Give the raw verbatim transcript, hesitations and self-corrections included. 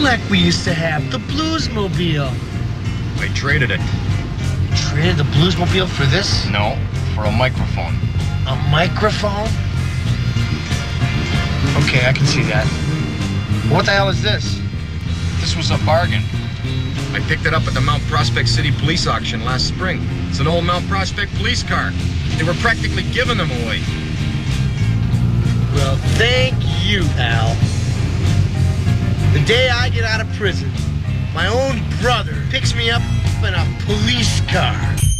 Cadillac we used to have, the Bluesmobile. I traded it. Traded the Bluesmobile for this? No, for a microphone. A microphone? Okay, I can see that. What the hell is this? This was a bargain. I picked it up at the Mount Prospect City Police auction last spring. It's an old Mount Prospect police car. They were practically giving them away. Well, thank you, Al. The day I get out of prison, my own brother picks me up in a police car.